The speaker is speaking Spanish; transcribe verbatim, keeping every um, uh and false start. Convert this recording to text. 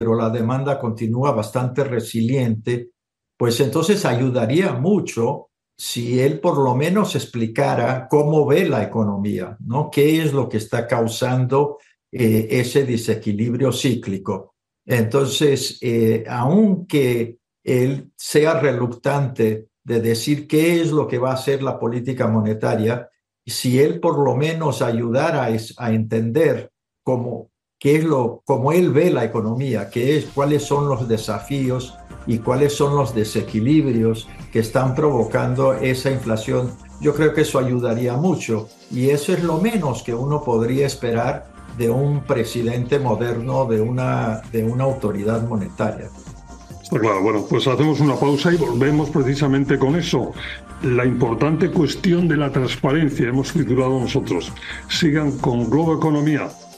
pero la demanda continúa bastante resiliente, pues entonces ayudaría mucho si él por lo menos explicara cómo ve la economía, ¿no? ¿Qué es lo que está causando eh, ese desequilibrio cíclico? Entonces, eh, aunque él sea reluctante de decir qué es lo que va a hacer la política monetaria, si él por lo menos ayudara a, a entender cómo, qué es lo, cómo él ve la economía, qué es, cuáles son los desafíos y cuáles son los desequilibrios que están provocando esa inflación, yo creo que eso ayudaría mucho. Y eso es lo menos que uno podría esperar de un presidente moderno, de una, de una autoridad monetaria. Está claro. Bueno, pues hacemos una pausa y volvemos precisamente con eso. La importante cuestión de la transparencia, hemos titulado nosotros. Sigan con Globo Economía.